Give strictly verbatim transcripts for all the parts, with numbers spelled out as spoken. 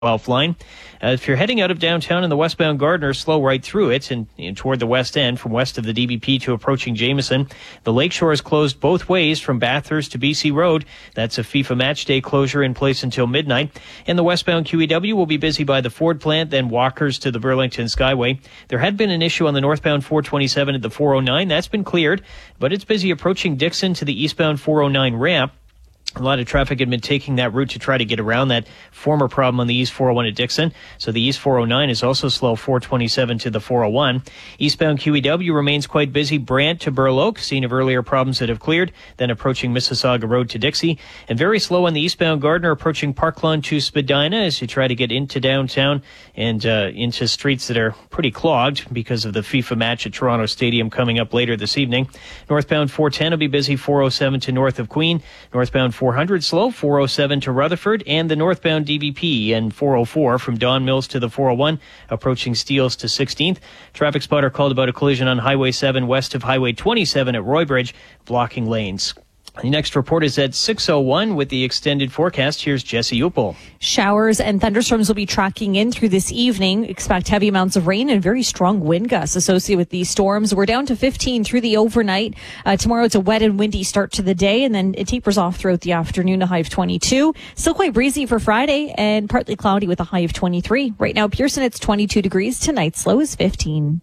twelfth line. Uh, if you're heading out of downtown in the westbound Gardiner, slow right through it and, and toward the west end from west of the D B P to approaching Jameson. The Lakeshore is closed both ways from Bathurst to B C Road. That's a FIFA match day closure in place until midnight. And the westbound Q E W will be busy by the Ford plant, then Walkers to the Burlington Skyway. There had been an issue on the northbound four twenty-seven at the four oh nine. That's been cleared, but it's busy approaching Dixon to the eastbound four oh nine ramp. A lot of traffic had been taking that route to try to get around that former problem on the East four oh one at Dixon. So the East four oh nine is also slow, four twenty-seven to the four oh one. Eastbound Q E W remains quite busy. Brant to Burloak, scene of earlier problems that have cleared. Then approaching Mississauga Road to Dixie. And very slow on the eastbound Gardiner, approaching Park Lawn to Spadina as you try to get into downtown and uh, into streets that are pretty clogged because of the FIFA match at Toronto Stadium coming up later this evening. Northbound four ten will be busy, four oh seven to north of Queen. Northbound four hundred slow, four oh seven to Rutherford, and the northbound D B P and four oh four from Don Mills to the four oh one, approaching Steeles to sixteenth. Traffic spotter called about a collision on Highway seven west of Highway twenty-seven at Roybridge, blocking lanes. The next report is at six oh one with the extended forecast. Here's Jesse Uppel. Showers and thunderstorms will be tracking in through this evening. Expect heavy amounts of rain and very strong wind gusts associated with these storms. We're down to fifteen through the overnight. Uh, tomorrow it's a wet and windy start to the day, and then it tapers off throughout the afternoon, a high of twenty-two. Still quite breezy for Friday and partly cloudy with a high of twenty-three. Right now, Pearson, it's twenty-two degrees. Tonight's low is fifteen.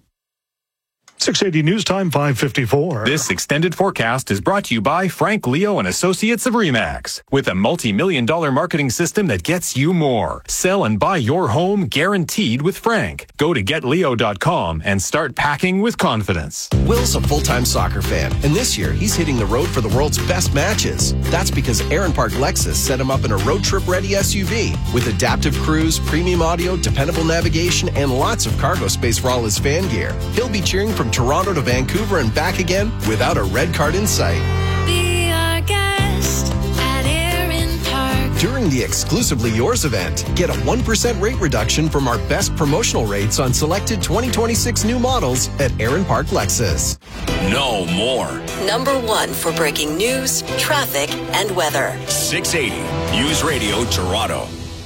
six eighty News Time, five fifty-four. This extended forecast is brought to you by Frank Leo and Associates of RE/MAX. With a multi-million dollar marketing system that gets you more. Sell and buy your home guaranteed with Frank. Go to get leo dot com and start packing with confidence. Will's a full-time soccer fan, and this year he's hitting the road for the world's best matches. That's because Aaron Park Lexus set him up in a road trip-ready S U V with adaptive cruise, premium audio, dependable navigation, and lots of cargo space for all his fan gear. He'll be cheering from Toronto to Vancouver and back again without a red card in sight. Be our guest at Aaron Park. During the Exclusively Yours event, get a one percent rate reduction from our best promotional rates on selected twenty twenty-six new models at Aaron Park Lexus. No more. Number one for breaking news, traffic, and weather. six eighty News Radio Toronto.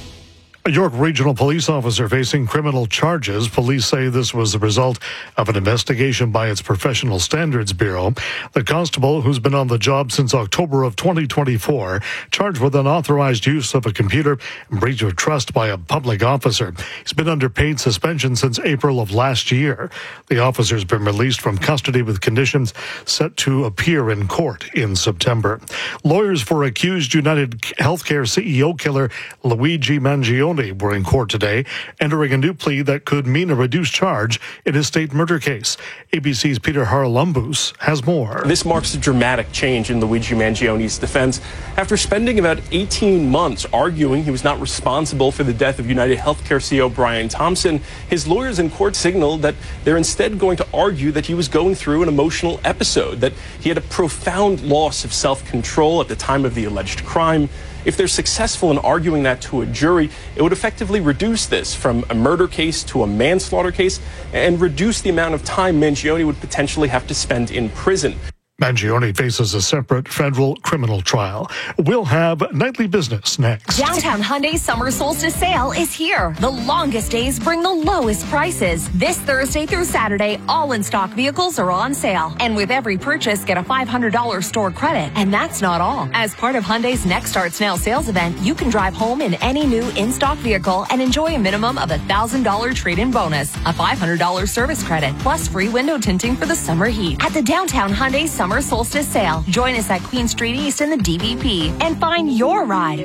A York Regional Police officer facing criminal charges. Police say this was the result of an investigation by its Professional Standards Bureau. The constable, who's been on the job since October of twenty twenty-four, charged with unauthorized use of a computer and breach of trust by a public officer. He's been under paid suspension since April of last year. The officer's been released from custody with conditions set to appear in court in September. Lawyers for accused United Healthcare C E O killer Luigi Mangione were in court today, entering a new plea that could mean a reduced charge in his state murder case. A B C's Peter Harlumbus has more. This marks a dramatic change in Luigi Mangione's defense. After spending about eighteen months arguing he was not responsible for the death of United Healthcare C E O Brian Thompson, his lawyers in court signaled that they're instead going to argue that he was going through an emotional episode, that he had a profound loss of self-control at the time of the alleged crime. If they're successful in arguing that to a jury, it would effectively reduce this from a murder case to a manslaughter case and reduce the amount of time Mangione would potentially have to spend in prison. Mangione faces a separate federal criminal trial. We'll have Nightly Business next. Downtown Hyundai's summer solstice sale is here. The longest days bring the lowest prices. This Thursday through Saturday, all in-stock vehicles are on sale. And with every purchase, get a five hundred dollars store credit. And that's not all. As part of Hyundai's Next Starts Now sales event, you can drive home in any new in-stock vehicle and enjoy a minimum of a one thousand dollars trade-in bonus, a five hundred dollars service credit, plus free window tinting for the summer heat. At the Downtown Hyundai Summer Solstice Sale. Join us at Queen Street East in the D B P and find your ride.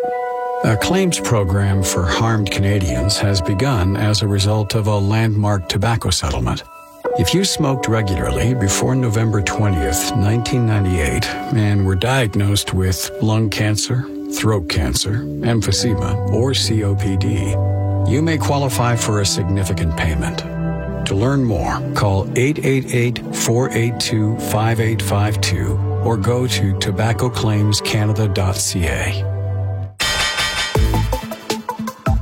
A claims program for harmed Canadians has begun as a result of a landmark tobacco settlement. If you smoked regularly before November twentieth, nineteen ninety-eight, and were diagnosed with lung cancer, throat cancer, emphysema, or C O P D, you may qualify for a significant payment. To learn more, call eight eight eight, four eight two, five eight five two or go to tobacco claims canada dot c a.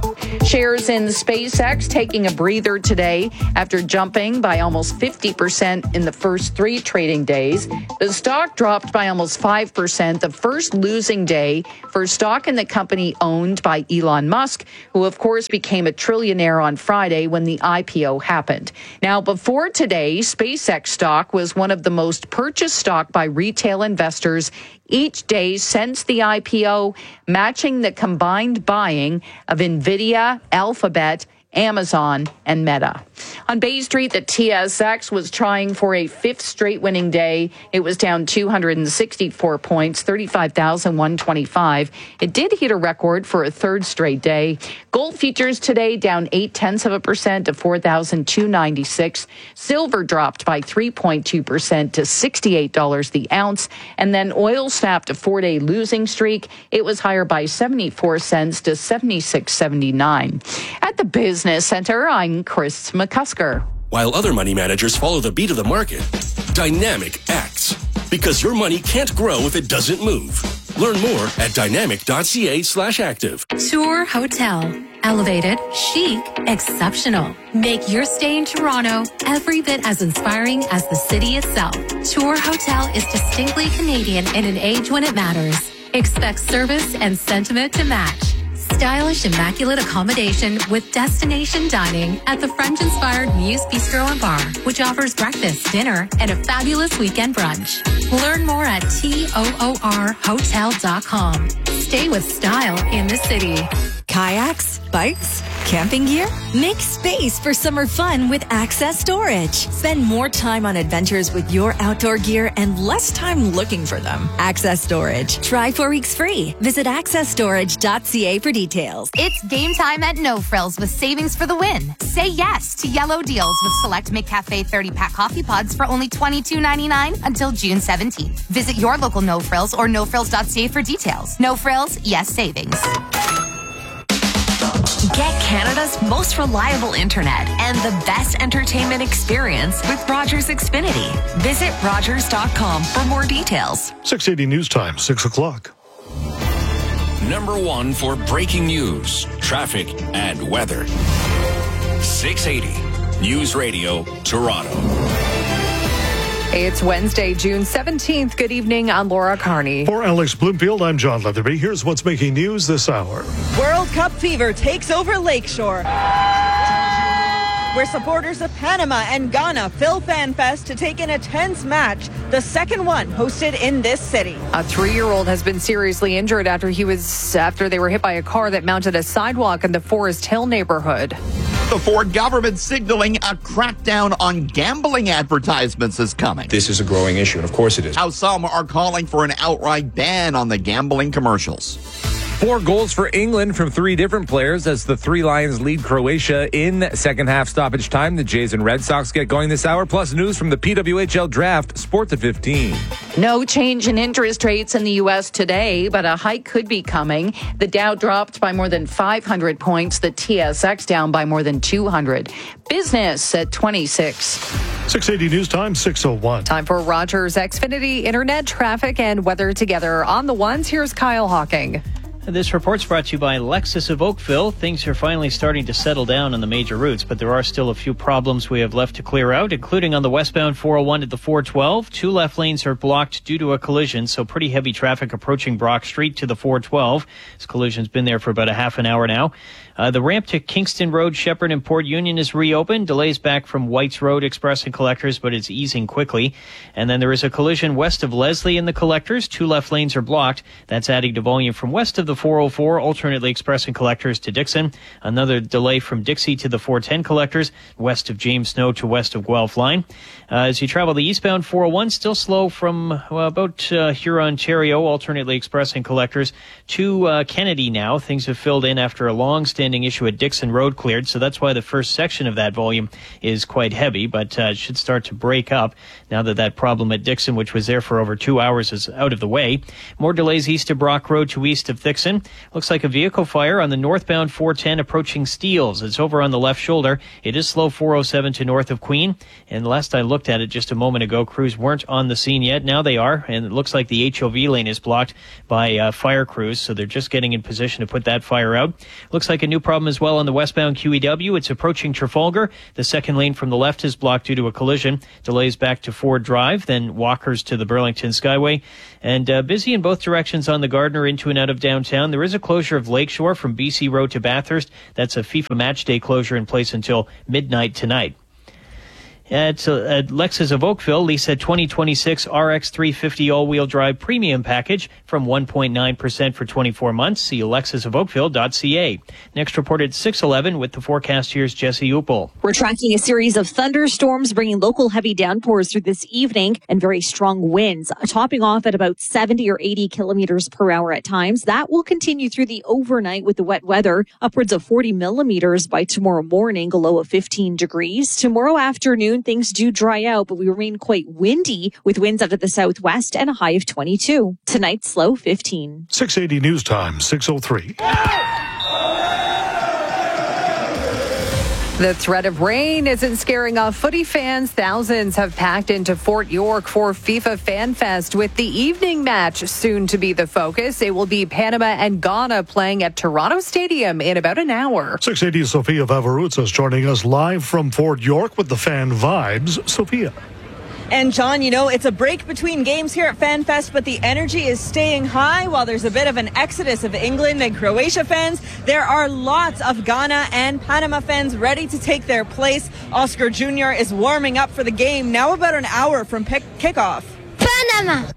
Shares in SpaceX taking a breather today after jumping by almost fifty percent in the first three trading days. The stock dropped by almost five percent, the first losing day for stock in the company owned by Elon Musk, who of course became a trillionaire on Friday when the I P O happened. Now, before today, SpaceX stock was one of the most purchased stock by retail investors each day since the I P O, matching the combined buying of NVIDIA, Alphabet, Amazon, and Meta. On Bay Street, the T S X was trying for a fifth straight winning day. It was down two hundred sixty-four points, thirty-five thousand one hundred twenty-five. It did hit a record for a third straight day. Gold futures today down eight tenths of a percent to four thousand two hundred ninety-six. Silver dropped by three point two percent to sixty-eight dollars the ounce. And then oil snapped a four-day losing streak. It was higher by seventy-four cents to seventy-six seventy-nine. At the Business Center, I'm Chris McCusker. While other money managers follow the beat of the market, Dynamic acts. Because your money can't grow if it doesn't move. Learn more at dynamic.ca slash active. Tour Hotel. Elevated, chic, exceptional. Make your stay in Toronto every bit as inspiring as the city itself. Tour Hotel is distinctly Canadian in an age when it matters. Expect service and sentiment to match. Stylish, immaculate accommodation with destination dining at the French-inspired Muse Bistro and Bar, which offers breakfast, dinner, and a fabulous weekend brunch. Learn more at toor hotel dot com. Stay with style in the city. Kayaks, bikes, camping gear? Make space for summer fun with Access Storage. Spend more time on adventures with your outdoor gear and less time looking for them. Access Storage. Try four weeks free. Visit access storage dot c a for details. It's game time at No Frills with savings for the win. Say yes to yellow deals with select McCafe thirty-pack coffee pods for only twenty-two ninety-nine until June seventeenth. Visit your local No Frills or no frills dot c a for details. No Frills, yes savings. Get Canada's most reliable internet and the best entertainment experience with Rogers Xfinity. Visit rogers dot com for more details. six eighty News Time, six o'clock. Number one for breaking news, traffic, and weather. six eighty News Radio, Toronto. It's Wednesday, June seventeenth. Good evening. I'm Laura Carney. For Alex Bloomfield, I'm John Leatherby. Here's what's making news this hour. World Cup fever takes over Lakeshore, where supporters of Panama and Ghana fill FanFest to take in a tense match, the second one hosted in this city. A three-year-old has been seriously injured after he was after they were hit by a car that mounted a sidewalk in the Forest Hill neighborhood. The Ford government signaling a crackdown on gambling advertisements is coming. This is a growing issue, and of course it is. How some are calling for an outright ban on the gambling commercials. Four goals for England from three different players as the Three Lions lead Croatia in second half stoppage time. The Jays and Red Sox get going this hour, plus news from the P W H L draft. Sports at fifteen. No change in interest rates in the U S today, but a hike could be coming. The Dow dropped by more than five hundred points. The T S X down by more than two hundred. Business at twenty-six. six eighty News Time, six oh one. Time for Rogers Xfinity internet, traffic, and weather together. On the ones, here's Kyle Hawking. This report's brought to you by Lexus of Oakville. Things are finally starting to settle down on the major routes, but there are still a few problems we have left to clear out, including on the westbound four oh one at the four twelve. Two left lanes are blocked due to a collision, so pretty heavy traffic approaching Brock Street to the four twelve. This collision's been there for about a half an hour now. Uh, the ramp to Kingston Road, Shepherd, and Port Union is reopened. Delays back from Whites Road, Express and Collectors, but it's easing quickly. And then there is a collision west of Leslie and the Collectors. Two left lanes are blocked. That's adding to volume from west of the four oh four, alternately Express and Collectors to Dixon. Another delay from Dixie to the four ten Collectors, west of James Snow to west of Guelph Line. Uh, as you travel the eastbound four oh one, still slow from well, about uh, Huron, Ontario, alternately Express and Collectors to uh, Kennedy now. Things have filled in after a long-standing issue at Dixon Road cleared, so that's why the first section of that volume is quite heavy, but uh, it should start to break up now that that problem at Dixon, which was there for over two hours, is out of the way. More delays east of Brock Road to east of Thick Dixon. Looks like a vehicle fire on the northbound four ten approaching Steeles. It's over on the left shoulder. It is slow four oh seven to north of Queen. And last I looked at it just a moment ago, crews weren't on the scene yet. Now they are. And it looks like the H O V lane is blocked by uh, fire crews. So they're just getting in position to put that fire out. Looks like a new problem as well on the westbound Q E W. It's approaching Trafalgar. The second lane from the left is blocked due to a collision. Delays back to Ford Drive, then Walkers to the Burlington Skyway. And uh, busy in both directions on the Gardiner into and out of downtown. There is a closure of Lakeshore from B C Road to Bathurst. That's a FIFA match day closure in place until midnight tonight. At, uh, at Lexus of Oakville, lease a twenty twenty-six R X three fifty all-wheel drive premium package from one point nine percent for twenty-four months. See lexus of oakville dot c a. Next reported six eleven with the forecast. Here's Jesse Upel. We're tracking a series of thunderstorms bringing local heavy downpours through this evening and very strong winds, topping off at about seventy or eighty kilometers per hour at times. That will continue through the overnight with the wet weather, upwards of forty millimeters by tomorrow morning, a low of fifteen degrees. Tomorrow afternoon, things do dry out, but we remain quite windy with winds out of the southwest and a high of twenty-two. Tonight's low fifteen. six eighty News Time, six oh three. The threat of rain isn't scaring off footy fans. Thousands have packed into Fort York for FIFA Fan Fest, with the evening match soon to be the focus. It will be Panama and Ghana playing at Toronto Stadium in about an hour. six eighty Sophia Vavarutsa is joining us live from Fort York with the fan vibes. Sophia. And John, you know, it's a break between games here at FanFest, but the energy is staying high. While there's a bit of an exodus of England and Croatia fans, there are lots of Ghana and Panama fans ready to take their place. Oscar Junior is warming up for the game now about an hour from pick- kickoff. Panama!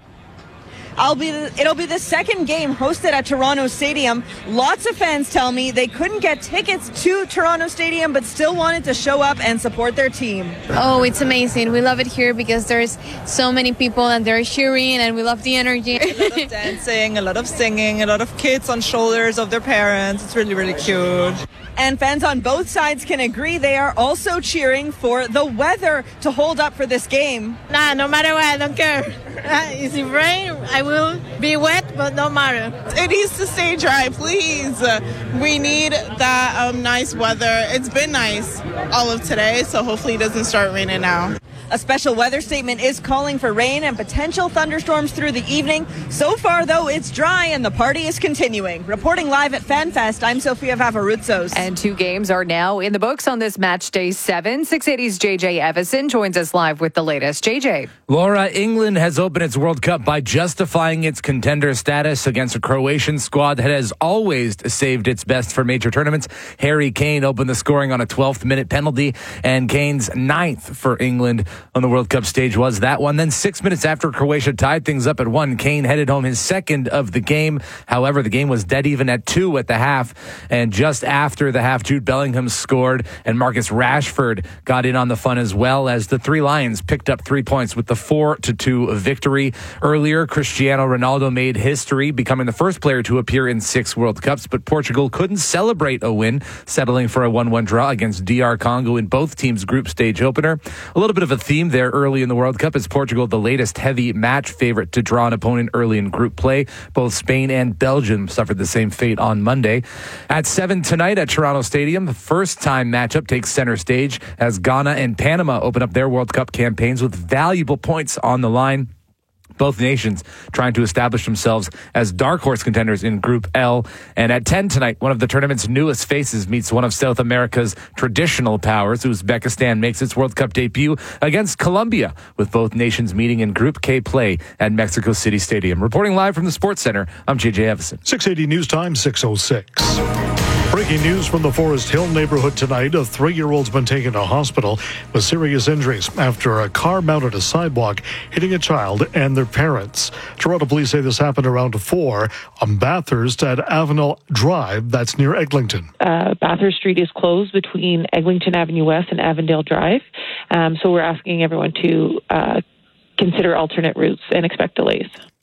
I'll be. It'll be the second game hosted at Toronto Stadium. Lots of fans tell me they couldn't get tickets to Toronto Stadium, but still wanted to show up and support their team. Oh, it's amazing. We love it here because there's so many people and they're cheering and we love the energy. A lot of dancing, a lot of singing, a lot of kids on shoulders of their parents. It's really, really cute. And fans on both sides can agree they are also cheering for the weather to hold up for this game. Nah, no matter what, I don't care. If it rain, I will be wet, but no matter. It needs to stay dry, please. We need that um, nice weather. It's been nice all of today, so hopefully it doesn't start raining now. A special weather statement is calling for rain and potential thunderstorms through the evening. So far, though, it's dry and the party is continuing. Reporting live at FanFest, I'm Sophia Vavarutsos. And two games are now in the books on this match day seven. six eighty's J J Evison joins us live with the latest. J J. Laura, England has opened its World Cup by justifying its contender status against a Croatian squad that has always saved its best for major tournaments. Harry Kane opened the scoring on a twelfth minute penalty, and Kane's ninth for England on the World Cup stage was that one. Then six minutes after Croatia tied things up at one, Kane headed home his second of the game. However, the game was dead even at two at the half, and just after the half, Jude Bellingham scored, and Marcus Rashford got in on the fun as well, as the Three Lions picked up three points with the four to two victory. Earlier, Cristiano Ronaldo made history, becoming the first player to appear in six World Cups, but Portugal couldn't celebrate a win, settling for a one one draw against D R Congo in both teams' group stage opener. A little bit of a theme there early in the World Cup is Portugal the latest heavy match favorite to draw an opponent early in group play. Both Spain and Belgium suffered the same fate on Monday. At seven tonight at Toronto Stadium, the first time matchup takes center stage as Ghana and Panama open up their World Cup campaigns with valuable points on the line. Both nations trying to establish themselves as dark horse contenders in Group L. And at ten tonight, one of the tournament's newest faces meets one of South America's traditional powers. Uzbekistan makes its World Cup debut against Colombia, with both nations meeting in Group K play at Mexico City Stadium. Reporting live from the Sports Center, I'm J J Evison. six eighty News Time, six oh six. Breaking news from the Forest Hill neighborhood tonight. A three-year-old's been taken to hospital with serious injuries after a car mounted a sidewalk, hitting a child and their parents. Toronto police say this happened around four on Bathurst at Avenel Drive. That's near Eglinton. Uh, Bathurst Street is closed between Eglinton Avenue West and Avondale Drive. Um, so we're asking everyone to uh, consider alternate routes and expect delays.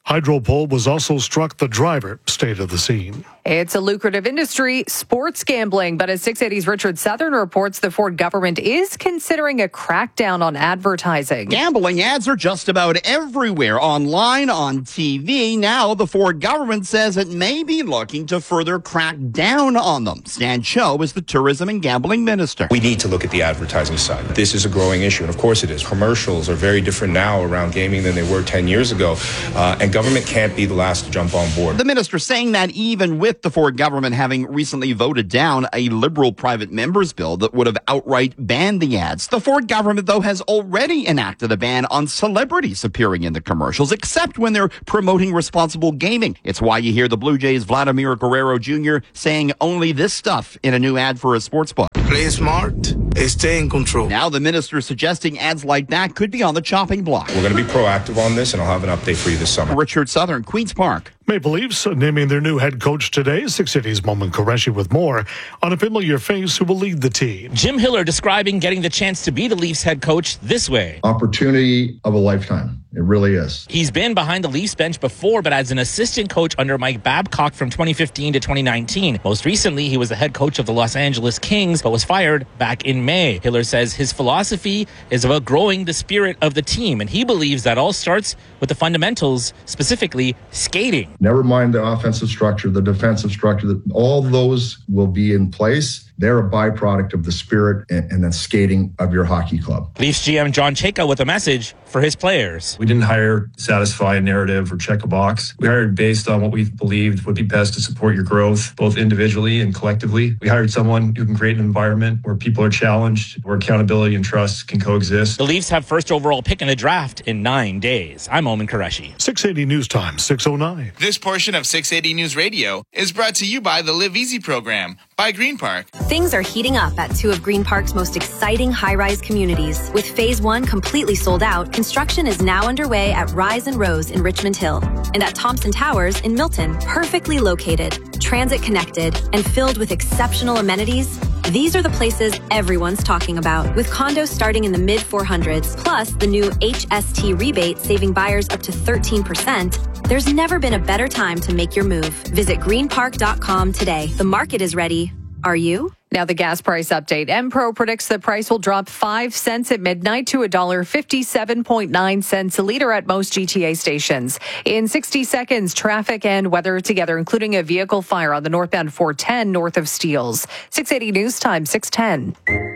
Hydropole was also struck. The driver stayed at the scene. It's a lucrative industry, sports gambling, but as six eighty's Richard Southern reports, the Ford government is considering a crackdown on advertising. Gambling ads are just about everywhere, online, on T V. Now, the Ford government says it may be looking to further crack down on them. Stan Cho is the tourism and gambling minister. We need to look at the advertising side. This is a growing issue, and of course it is. Commercials are very different now around gaming than they were ten years ago, uh, and government can't be the last to jump on board. The minister saying that even with the Ford government having recently voted down a liberal private members bill that would have outright banned the ads. The Ford government, though, has already enacted a ban on celebrities appearing in the commercials, except when they're promoting responsible gaming. It's why you hear the Blue Jays' Vladimir Guerrero Junior saying only this stuff in a new ad for a sports book. Play smart, stay in control. Now the minister suggesting ads like that could be on the chopping block. We're going to be proactive on this, and I'll have an update for you this summer. Richard Southern, Queen's Park. Maple Leafs naming their new head coach today. six eighty's Momin Qureshi with more on a familiar face who will lead the team. Jim Hiller describing getting the chance to be the Leafs head coach this way. Opportunity of a lifetime. It really is. He's been behind the Leafs bench before, but as an assistant coach under Mike Babcock from twenty fifteen to twenty nineteen. Most recently, he was the head coach of the Los Angeles Kings, but was fired back in May. Hiller says his philosophy is about growing the spirit of the team, and he believes that all starts with the fundamentals, specifically skating. Never mind the offensive structure, the defensive structure, all those will be in place. They're a byproduct of the spirit and, and the skating of your hockey club. Leafs G M John Chayka with a message for his players. We didn't hire to satisfy a narrative or check a box. We hired based on what we believed would be best to support your growth, both individually and collectively. We hired someone who can create an environment where people are challenged, where accountability and trust can coexist. The Leafs have first overall pick in the draft in nine days. I'm Momin Qureshi. six eighty News Time, six oh nine. This portion of six eighty News Radio is brought to you by the Live Easy program by Green Park. Things are heating up at two of Green Park's most exciting high-rise communities. With Phase one completely sold out, construction is now underway at Rise and Rose in Richmond Hill and at Thompson Towers in Milton. Perfectly located, transit-connected, and filled with exceptional amenities, these are the places everyone's talking about. With condos starting in the mid four hundreds, plus the new H S T rebate saving buyers up to thirteen percent, there's never been a better time to make your move. Visit green park dot com today. The market is ready. Are you? Now the gas price update. Enpro predicts the price will drop five cents at midnight to one dollar fifty-seven point nine cents a liter at most G T A stations. In sixty seconds, traffic and weather together, including a vehicle fire on the northbound four ten north of Steeles. six eighty News Time, six ten.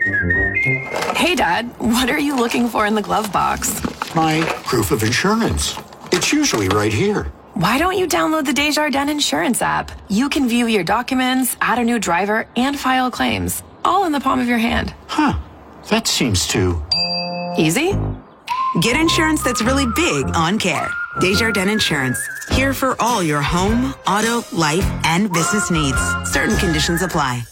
Hey, Dad, what are you looking for in the glove box? My proof of insurance. It's usually right here. Why don't you download the Desjardins Insurance app? You can view your documents, add a new driver, and file claims, all in the palm of your hand. Huh. That seems too easy. Get insurance that's really big on care. Desjardins Insurance. Here for all your home, auto, life, and business needs. Certain conditions apply.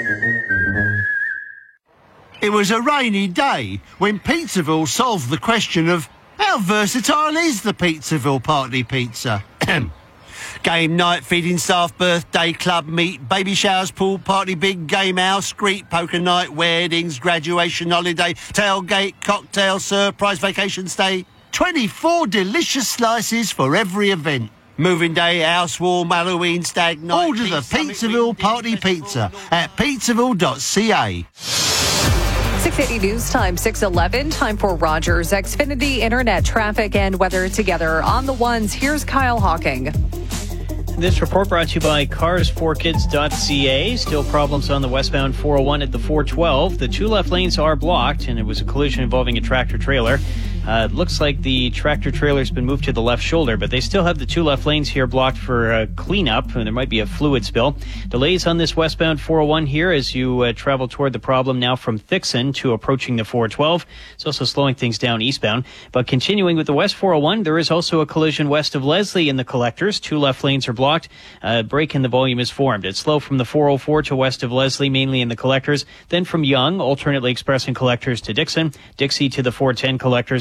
It was a rainy day when Pizzaville solved the question of how versatile is the Pizzaville Party Pizza? Game night, feeding staff, birthday, club meet, baby showers, pool party, big game house, street poker night, weddings, graduation holiday, tailgate, cocktail, surprise vacation stay. twenty-four delicious slices for every event. Moving day, house warm, Halloween, stag night. Order the Pizzaville Party Pizza at pizzaville dot c a. six eighty News Time, six eleven. Time for Rogers Xfinity Internet traffic and weather together. On the ones, here's Kyle Hawking. This report brought to you by cars for kids dot c a. Still problems on the westbound four oh one at the four twelve. The two left lanes are blocked, and it was a collision involving a tractor-trailer. Uh, it looks like the tractor-trailer's been moved to the left shoulder, but they still have the two left lanes here blocked for uh, cleanup, and there might be a fluid spill. Delays on this westbound four oh one here as you uh, travel toward the problem now from Thixon to approaching the four twelve. It's also slowing things down eastbound. But continuing with the west four oh one, there is also a collision west of Leslie in the collectors. Two left lanes are blocked. A break in the volume is formed. It's slow from the four oh four to west of Leslie, mainly in the collectors. Then from Young, alternately expressing collectors to Dixon, Dixie to the four ten collectors,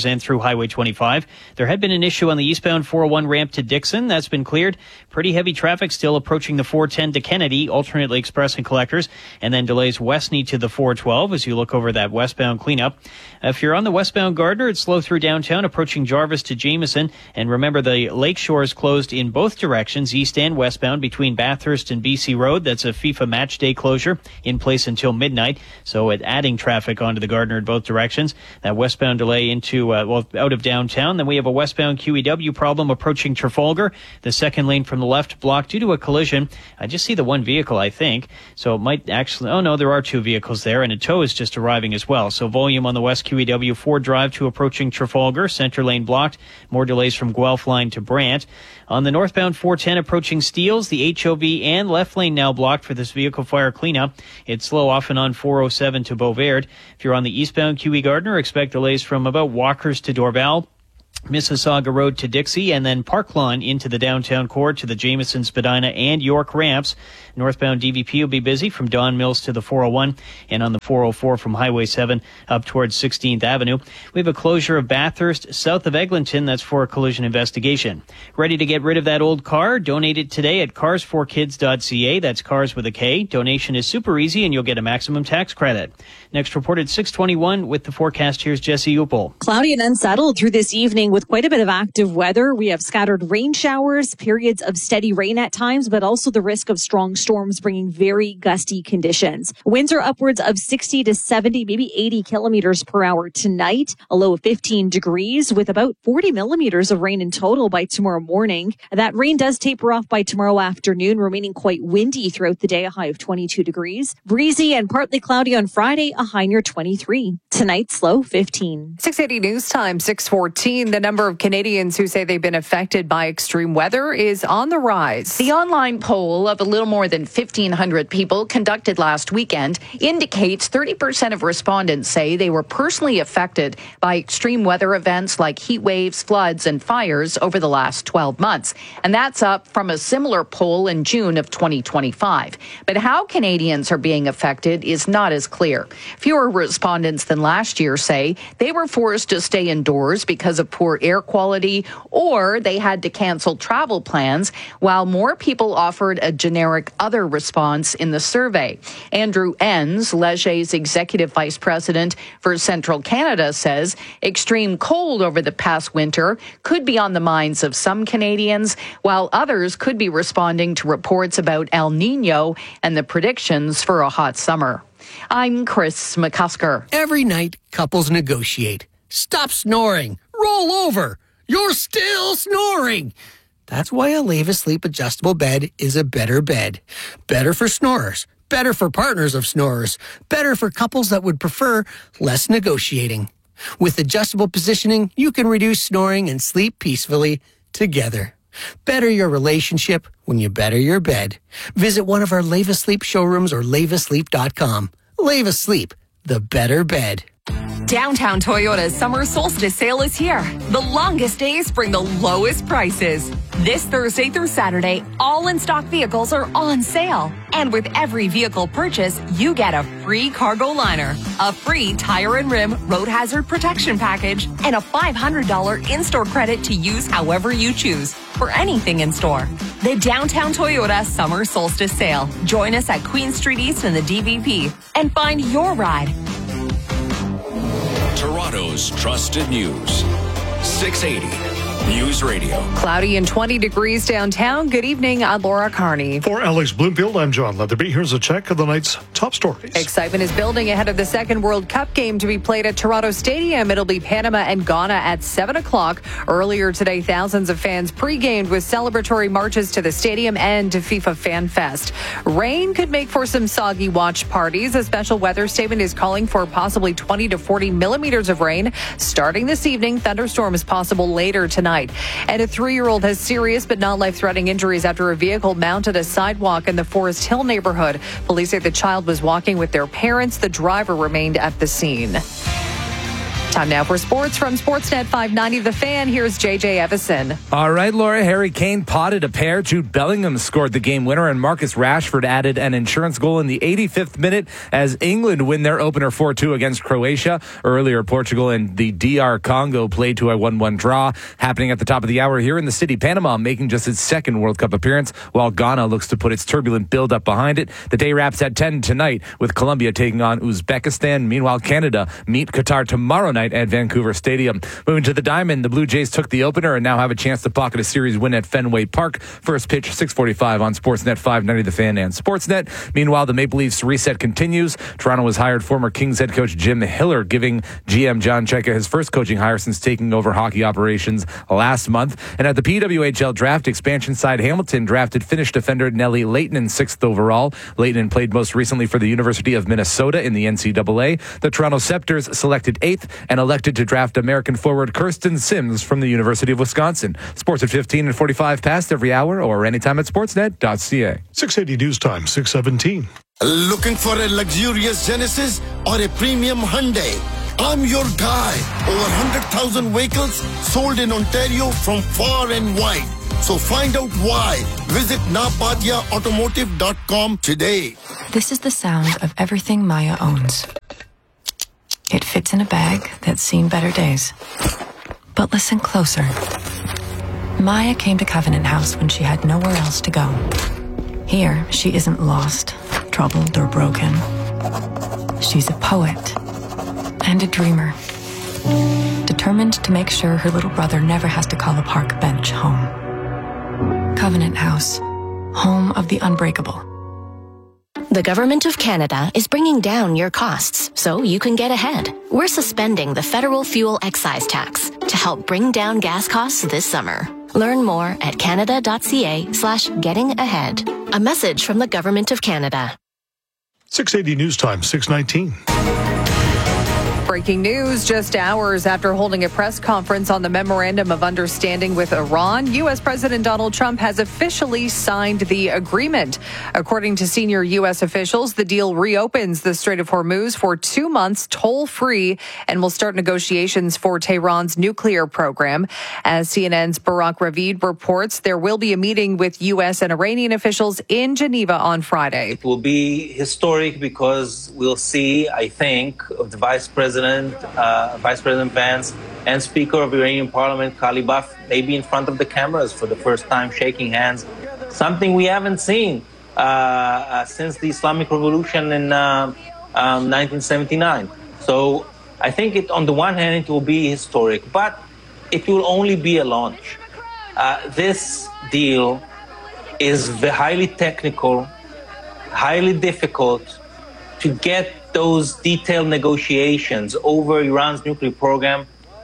and through Highway twenty-five. There had been an issue on the eastbound four oh one ramp to Dixon. That's been cleared. Pretty heavy traffic still approaching the four ten to Kennedy, alternately express and collectors, and then delays westny to the four twelve as you look over that westbound cleanup. If you're on the westbound Gardner, it's slow through downtown, approaching Jarvis to Jameson. And remember, the Lakeshore is closed in both directions, east and westbound, between Bathurst and B C Road. That's a FIFA match day closure in place until midnight. So it adding traffic onto the Gardner in both directions. That westbound delay into, uh, well, out of downtown. Then we have a westbound Q E W problem approaching Trafalgar. The second lane from the left blocked due to a collision. I just see the one vehicle, I think. So it might actually, oh no, there are two vehicles there, and a tow is just arriving as well. So volume on the west Q E W Ford Drive to approaching Trafalgar. Center lane blocked. More delays from Guelph line to Brant. On the northbound four ten approaching Steeles, the H O V and left lane now blocked for this vehicle fire cleanup. It's slow off and on four oh seven to Beauvert. If you're on the eastbound Q E Gardner, expect delays from about Walkers to Dorval, Mississauga Road to Dixie, and then Park Lawn into the downtown core to the Jameson, Spadina, and York ramps. Northbound D V P will be busy from Don Mills to the four oh one, and on the four oh four from Highway seven up towards sixteenth Avenue. We have a closure of Bathurst south of Eglinton. That's for a collision investigation. Ready to get rid of that old car? Donate it today at cars for kids dot c a. That's cars with a K. Donation is super easy, and you'll get a maximum tax credit. Next report at six twenty-one with the forecast. Here's Jesse Upel. Cloudy and unsettled through this evening with quite a bit of active weather. We have scattered rain showers, periods of steady rain at times, but also the risk of strong storms bringing very gusty conditions. Winds are upwards of sixty to seventy, maybe eighty kilometers per hour tonight, a low of fifteen degrees with about forty millimeters of rain in total by tomorrow morning. That rain does taper off by tomorrow afternoon, remaining quite windy throughout the day, a high of twenty-two degrees. Breezy and partly cloudy on Friday, a high near twenty-three. Tonight's low fifteen. six eighty News Time, six fourteen. The number of Canadians who say they've been affected by extreme weather is on the rise. The online poll of a little more than fifteen hundred people conducted last weekend indicates thirty percent of respondents say they were personally affected by extreme weather events like heat waves, floods, and fires over the last twelve months. And that's up from a similar poll in June of twenty twenty-five. But how Canadians are being affected is not as clear. Fewer respondents than last year say they were forced to stay indoors because of poor air quality, or they had to cancel travel plans, while more people offered a generic other response in the survey. Andrew Enns, Leger's executive vice president for Central Canada, says extreme cold over the past winter could be on the minds of some Canadians, while others could be responding to reports about El Nino and the predictions for a hot summer. I'm Chris McCusker. Every night, couples negotiate. Stop snoring. Roll over. You're still snoring. That's why a Leva Sleep adjustable bed is a better bed. Better for snorers. Better for partners of snorers. Better for couples that would prefer less negotiating. With adjustable positioning, you can reduce snoring and sleep peacefully together. Better your relationship when you better your bed. Visit one of our Leva Sleep showrooms or leva sleep dot com. Leva Sleep, the better bed. Downtown Toyota's summer solstice sale is here. The longest days bring the lowest prices. This Thursday through Saturday, all in-stock vehicles are on sale. And with every vehicle purchase, you get a free cargo liner, a free tire and rim road hazard protection package, and a five hundred dollars in-store credit to use however you choose for anything in store. The Downtown Toyota Summer Solstice Sale. Join us at Queen Street East in the D V P and find your ride. Toronto's trusted news. six eighty News Radio. Cloudy and twenty degrees downtown. Good evening. I'm Laura Carney. For Alex Bloomfield, I'm John Leatherby. Here's a check of the night's top stories. Excitement is building ahead of the second World Cup game to be played at Toronto Stadium. It'll be Panama and Ghana at seven o'clock. Earlier today, thousands of fans pre-gamed with celebratory marches to the stadium and to FIFA Fan Fest. Rain could make for some soggy watch parties. A special weather statement is calling for possibly twenty to forty millimeters of rain starting this evening. Thunderstorms possible later tonight. And a three-year-old has serious but not life-threatening injuries after a vehicle mounted a sidewalk in the Forest Hill neighborhood. Police say the child was walking with their parents. The driver remained at the scene. Time now for sports from Sportsnet five ninety The Fan. Here's J J Evison. All right, Laura. Harry Kane potted a pair. Jude Bellingham scored the game winner, and Marcus Rashford added an insurance goal in the eighty-fifth minute as England win their opener four two against Croatia. Earlier, Portugal and the D R Congo played to a one one draw. Happening at the top of the hour here in the city, Panama making just its second World Cup appearance, while Ghana looks to put its turbulent build-up behind it. The day wraps at ten tonight with Colombia taking on Uzbekistan. Meanwhile, Canada meet Qatar tomorrow night at Vancouver Stadium. Moving to the Diamond, the Blue Jays took the opener and now have a chance to pocket a series win at Fenway Park. First pitch, six forty-five on Sportsnet five ninety The Fan and Sportsnet. Meanwhile, the Maple Leafs reset continues. Toronto has hired former Kings head coach Jim Hiller, giving G M John Chayka his first coaching hire since taking over hockey operations last month. And at the P W H L draft, expansion side Hamilton drafted Finnish defender Nelly Leighton sixth overall. Leighton played most recently for the University of Minnesota in the N C double A. The Toronto Scepters selected eighth and elected to draft American forward Kirsten Sims from the University of Wisconsin. Sports at fifteen and forty-five past every hour or anytime at sportsnet dot c a. six eighty News Time, six seventeen. Looking for a luxurious Genesis or a premium Hyundai? I'm your guy. Over one hundred thousand vehicles sold in Ontario from far and wide. So find out why. Visit napadia automotive dot com today. This is the sound of everything Maya owns. It fits in a bag that's seen better days. But listen closer. Maya came to Covenant House when she had nowhere else to go. Here, she isn't lost, troubled, or broken. She's a poet and a dreamer, determined to make sure her little brother never has to call a park bench home. Covenant House, home of the unbreakable. The Government of Canada is bringing down your costs so you can get ahead. We're suspending the federal fuel excise tax to help bring down gas costs this summer. Learn more at canada.ca slash getting ahead. A message from the Government of Canada. six eighty News Time, six nineteen. Breaking news just hours after holding a press conference on the Memorandum of Understanding with Iran, U S. President Donald Trump has officially signed the agreement. According to senior U S officials, the deal reopens the Strait of Hormuz for two months toll-free and will start negotiations for Tehran's nuclear program. As C N N's Barak Ravid reports, there will be a meeting with U S and Iranian officials in Geneva on Friday. It will be historic because we'll see, I think, of the Vice President Uh, Vice President Vance and Speaker of Iranian Parliament Kalibaf maybe in front of the cameras for the first time, shaking hands, something we haven't seen uh, uh, since the Islamic Revolution in uh, um, nineteen seventy-nine. So I think it, on the one hand, it will be historic, but it will only be a launch. Uh, this deal is highly technical, highly difficult to get those detailed negotiations over Iran's nuclear program.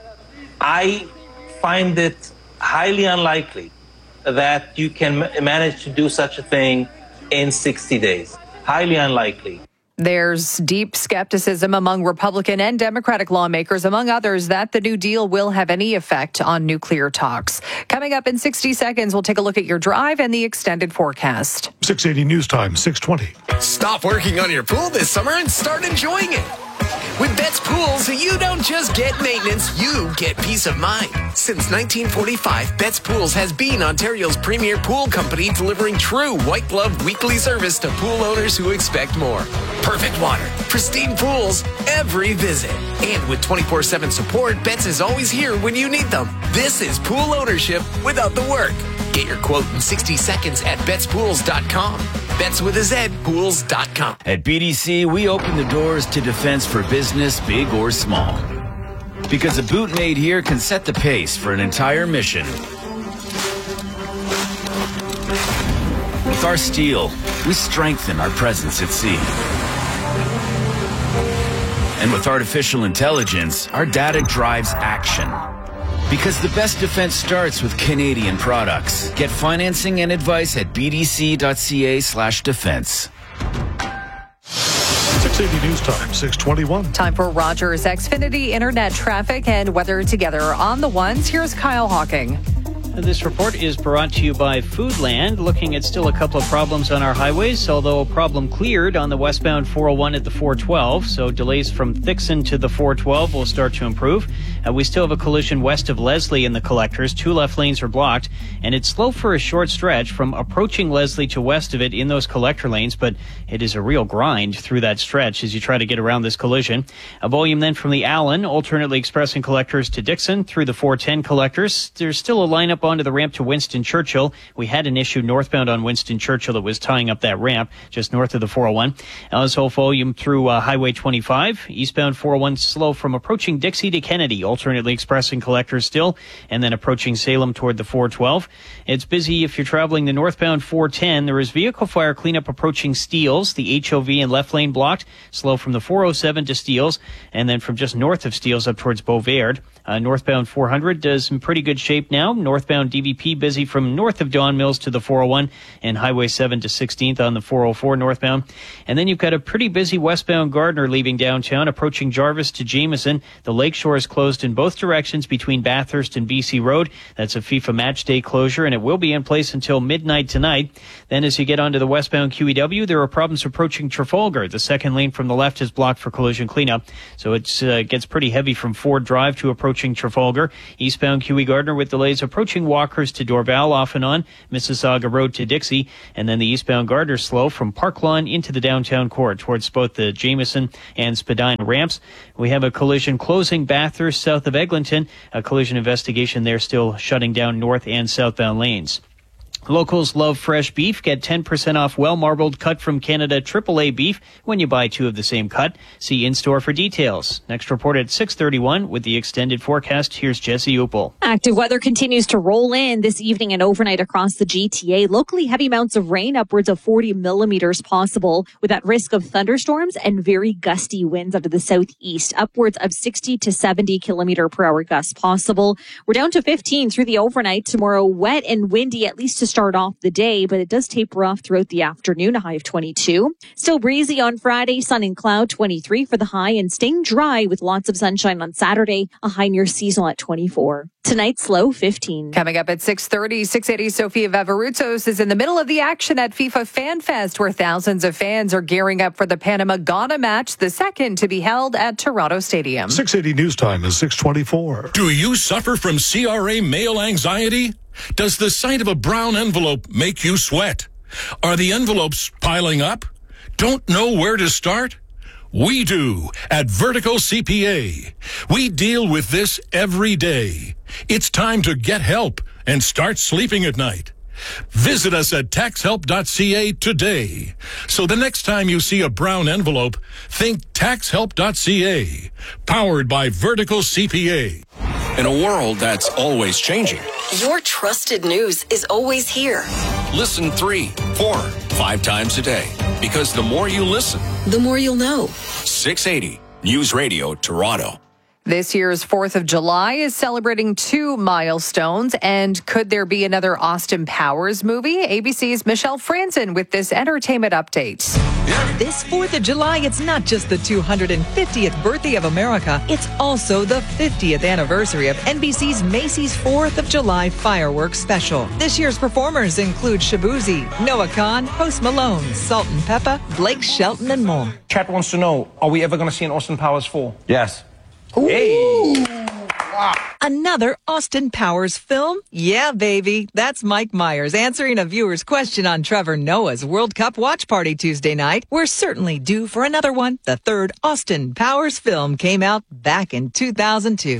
I find it highly unlikely that you can manage to do such a thing in sixty days. Highly unlikely. There's deep skepticism among Republican and Democratic lawmakers, among others, that the new deal will have any effect on nuclear talks. Coming up in sixty seconds, we'll take a look at your drive and the extended forecast. six eighty News Time, six twenty. Stop working on your pool this summer and start enjoying it. With Betts Pools, you don't just get maintenance, you get peace of mind. Since nineteen forty-five, Betts Pools has been Ontario's premier pool company, delivering true white-glove weekly service to pool owners who expect more. Perfect water, pristine pools, every visit. And with twenty-four seven support, Betts is always here when you need them. This is pool ownership without the work. Get your quote in sixty seconds at betts pools dot com. Betts with a Z, pools dot com. At B D C, we open the doors to defense for business, big or small. Because a boot made here can set the pace for an entire mission. With our steel, we strengthen our presence at sea. And with artificial intelligence, our data drives action. Because the best defense starts with Canadian products. Get financing and advice at bdc.ca slash defense. six eighty News Time, six twenty-one. Time for Rogers Xfinity Internet traffic and weather together on the ones. Here's Kyle Hawking. This report is brought to you by Foodland, looking at still a couple of problems on our highways, although a problem cleared on the westbound four oh one at the four twelve, so delays from Thixon to the four twelve will start to improve. Uh, we still have a collision west of Leslie in the collectors. Two left lanes are blocked, and it's slow for a short stretch from approaching Leslie to west of it in those collector lanes, but it is a real grind through that stretch as you try to get around this collision. A volume then from the Allen, alternately expressing collectors to Dixon through the four ten collectors. There's still a lineup onto the ramp to Winston Churchill. We had an issue northbound on Winston Churchill that was tying up that ramp just north of the four oh one. Ellisville volume through uh, Highway twenty-five. Eastbound four oh one slow from approaching Dixie to Kennedy, alternately expressing collectors still, and then approaching Salem toward the four twelve. It's busy if you're traveling the northbound four ten. There is vehicle fire cleanup approaching Steeles. The H O V and left lane blocked. Slow from the four oh seven to Steeles, and then from just north of Steeles up towards Beauvais. Uh, northbound four hundred does in pretty good shape now. Northbound D V P busy from north of Don Mills to the four oh one and Highway seven to sixteenth on the four oh four northbound. And then you've got a pretty busy westbound Gardner leaving downtown, approaching Jarvis to Jameson. The Lakeshore is closed in both directions between Bathurst and B C Road. That's a FIFA match day closure, and it will be in place until midnight tonight. Then as you get onto the westbound Q E W, there are problems approaching Trafalgar. The second lane from the left is blocked for collision cleanup, so it uh, gets pretty heavy from Ford Drive to approaching Trafalgar. Eastbound Q E Gardner with delays approaching Walkers to Dorval off and on, Mississauga Road to Dixie, and then the eastbound Gardner slow from Park Lawn into the downtown core towards both the Jameson and Spadina ramps. We have a collision closing Bathurst south of Eglinton, a collision investigation there still shutting down north and southbound lanes. Locals love fresh beef. Get ten percent off well-marbled cut from Canada triple A beef when you buy two of the same cut. See in-store for details. Next report at six thirty-one with the extended forecast. Here's Jesse Upel. Active weather continues to roll in this evening and overnight across the G T A. Locally, heavy amounts of rain, upwards of forty millimeters possible, with that risk of thunderstorms and very gusty winds out of the southeast. Upwards of sixty to seventy kilometer per hour gusts possible. We're down to fifteen through the overnight. Tomorrow, wet and windy, at least to start off the day, but it does taper off throughout the afternoon, a high of twenty-two. Still breezy on Friday, sun and cloud, twenty-three for the high, and staying dry with lots of sunshine on Saturday, a high near seasonal at twenty-four. Tonight's low, fifteen. Coming up at six thirty, six eighty Sofia Veveroutsos is in the middle of the action at FIFA Fan Fest, where thousands of fans are gearing up for the Panama-Ghana match, the second to be held at Toronto Stadium. six eighty News Time is six twenty-four. Do you suffer from C R A mail anxiety? Does the sight of a brown envelope make you sweat? Are the envelopes piling up? Don't know where to start? We do at Vertical C P A. We deal with this every day. It's time to get help and start sleeping at night. Visit us at tax help dot c a today. So the next time you see a brown envelope, think tax help dot c a. Powered by Vertical C P A. In a world that's always changing, your trusted news is always here. Listen three, four, five times a day. Because the more you listen, the more you'll know. six eighty News Radio Toronto. This year's fourth of July is celebrating two milestones, and could there be another Austin Powers movie? A B C's Michelle Franzen with this entertainment update. This fourth of July, it's not just the two hundred fiftieth birthday of America, it's also the fiftieth anniversary of N B C's Macy's fourth of July fireworks special. This year's performers include Shabuzi, Noah Khan, Post Malone, Salt and Peppa, Blake Shelton, and more. Chat wants to know, are we ever going to see an Austin Powers four? Yes. Hey! Wow. Another Austin Powers film? Yeah, baby. That's Mike Myers answering a viewer's question on Trevor Noah's World Cup watch party Tuesday night. We're certainly due for another one. The third Austin Powers film came out back in two thousand two.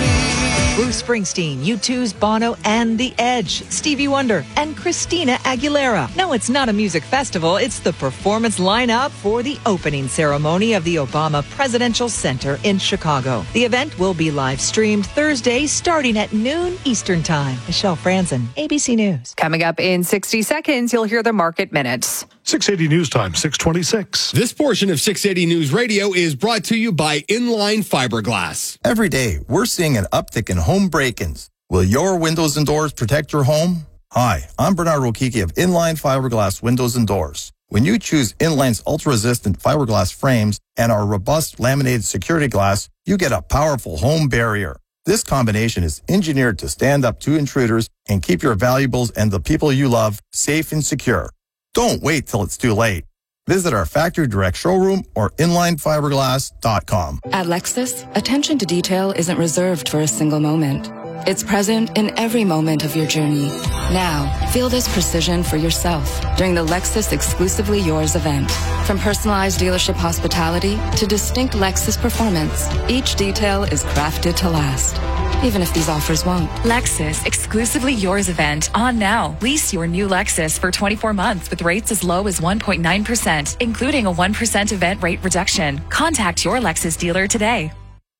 Bruce Springsteen, U two's Bono, and The Edge, Stevie Wonder, and Christina Aguilera. No, it's not a music festival. It's the performance lineup for the opening ceremony of the Obama Presidential Center in Chicago. The event will be live streamed Thursday starting at noon Eastern Time. Michelle Franzen, A B C News. Coming up in sixty seconds, you'll hear the market minutes. six eighty News Time, six twenty-six. This portion of six eighty News Radio is brought to you by Inline Fiberglass. Every day, we're seeing an uptick in home break-ins. Will your windows and doors protect your home? Hi, I'm Bernard Rokiki of Inline Fiberglass Windows and Doors. When you choose Inline's ultra-resistant fiberglass frames and our robust laminated security glass, you get a powerful home barrier. This combination is engineered to stand up to intruders and keep your valuables and the people you love safe and secure. Don't wait till it's too late. Visit our factory direct showroom or inline fiberglass dot com. At Lexus, attention to detail isn't reserved for a single moment. It's present in every moment of your journey. Now, feel this precision for yourself during the Lexus Exclusively Yours event. From personalized dealership hospitality to distinct Lexus performance, each detail is crafted to last, even if these offers won't. Lexus Exclusively Yours event on now. Lease your new Lexus for twenty-four months with rates as low as one point nine percent, including a one percent event rate reduction. Contact your Lexus dealer today.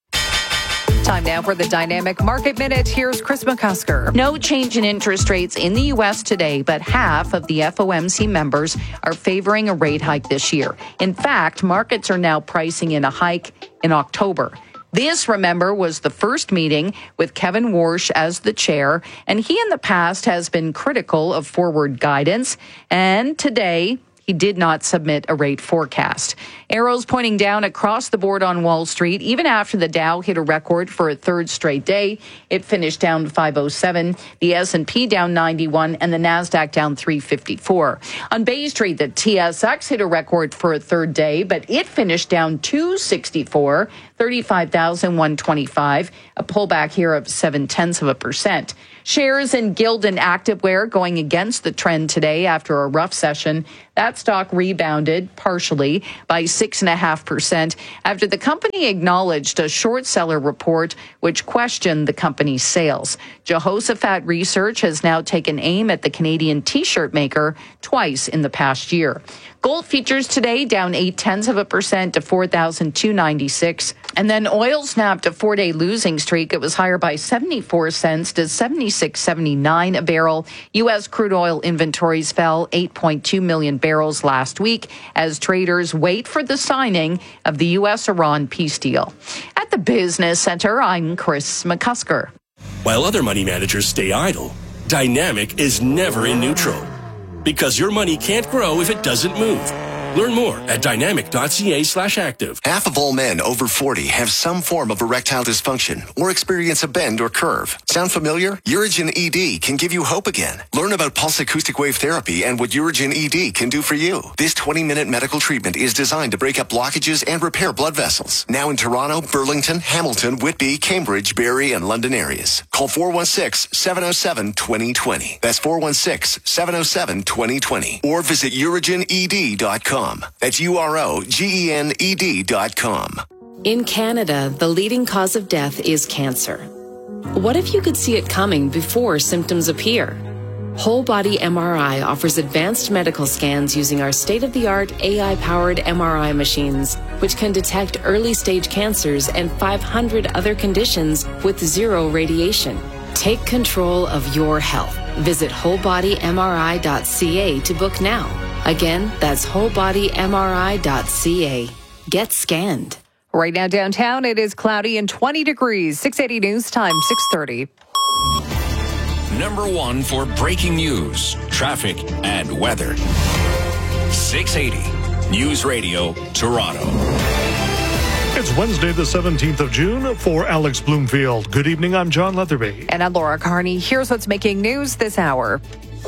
Time now for the Dynamic Market Minute. Here's Chris McCusker. No change in interest rates in the U S today, but half of the F O M C members are favoring a rate hike this year. In fact, markets are now pricing in a hike in October. This, remember, was the first meeting with Kevin Warsh as the chair, and he in the past has been critical of forward guidance. And today, he did not submit a rate forecast. Arrows pointing down across the board on Wall Street, even after the Dow hit a record for a third straight day. It finished down five oh seven, the S and P down ninety-one, and the NASDAQ down three fifty-four. On Bay Street, the T S X hit a record for a third day, but it finished down two sixty-four, thirty-five thousand one hundred twenty-five, a pullback here of seven-tenths of a percent. Shares in Gildan Activewear going against the trend today after a rough session. That stock rebounded partially by six point five percent after the company acknowledged a short seller report which questioned the company's sales. Jehoshaphat Research has now taken aim at the Canadian T-shirt maker twice in the past year. Gold futures today down eight-tenths of a percent to four thousand two hundred ninety-six. And then oil snapped a four-day losing streak. It was higher by seventy-four cents to seventy-six seventy-nine a barrel. U S crude oil inventories fell eight point two million barrels last week as traders wait for the signing of the U S Iran peace deal. At the Business Center, I'm Chris McCusker. While other money managers stay idle, Dynamic is never in neutral. Because your money can't grow if it doesn't move. Learn more at dynamic.ca slash active. Half of all men over forty have some form of erectile dysfunction or experience a bend or curve. Sound familiar? Urigen E D can give you hope again. Learn about pulse acoustic wave therapy and what Urigen E D can do for you. This twenty-minute medical treatment is designed to break up blockages and repair blood vessels. Now in Toronto, Burlington, Hamilton, Whitby, Cambridge, Barrie, and London areas. Call four one six, seven oh seven, two oh two oh. That's four one six, seven oh seven, two oh two oh. Or visit urigen e d dot com. That's U R O G E N E D dot com. In Canada, the leading cause of death is cancer. What if you could see it coming before symptoms appear? Whole Body M R I offers advanced medical scans using our state-of-the-art A I-powered M R I machines, which can detect early-stage cancers and five hundred other conditions with zero radiation. Take control of your health. Visit whole body m r i dot c a to book now. Again, that's whole body m r i dot c a. Get scanned. Right now downtown, it is cloudy and twenty degrees. six eighty News Time, six thirty. Number one for breaking news, traffic, and weather. six eighty News Radio, Toronto. It's Wednesday, the seventeenth of June. For Alex Bloomfield, good evening. I'm John Leatherby. And I'm Laura Carney. Here's what's making news this hour.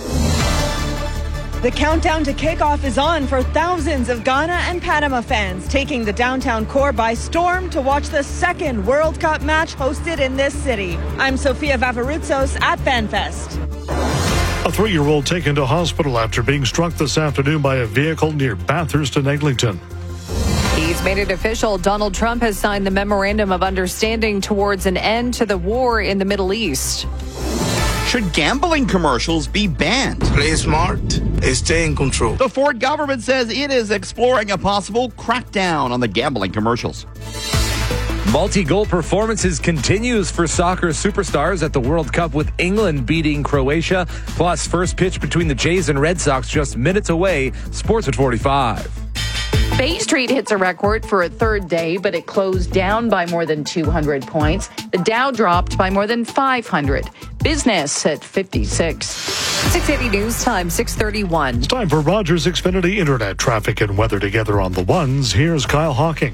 The countdown to kickoff is on for thousands of Ghana and Panama fans taking the downtown core by storm to watch the second World Cup match hosted in this city. I'm Sofia Vavarutsos at FanFest. A three-year-old taken to hospital after being struck this afternoon by a vehicle near Bathurst and Eglinton. He's made it official. Donald Trump has signed the Memorandum of Understanding towards an end to the war in the Middle East. Should gambling commercials be banned? Play smart and stay in control. The Ford government says it is exploring a possible crackdown on the gambling commercials. Multi-goal performances continues for soccer superstars at the World Cup with England beating Croatia. Plus, first pitch between the Jays and Red Sox just minutes away. Sports at forty-five. Bay Street hits a record for a third day, but it closed down by more than two hundred points. The Dow dropped by more than five hundred. Business at fifty-six. six eighty News Time, six thirty-one. It's time for Rogers Xfinity Internet traffic and weather together on the ones. Here's Kyle Hawking.